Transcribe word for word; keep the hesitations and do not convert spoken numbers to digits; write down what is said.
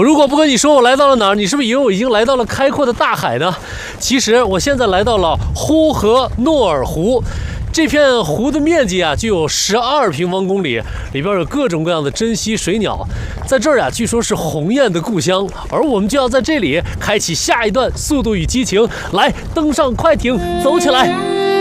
如果不跟你说我来到了哪儿，你是不是以为我已经来到了开阔的大海呢？其实我现在来到了呼和诺尔湖。这片湖的面积啊，就有十二平方公里，里边有各种各样的珍稀水鸟。在这儿啊，据说是鸿雁的故乡，而我们就要在这里开启下一段《速度与激情》，来登上快艇，走起来！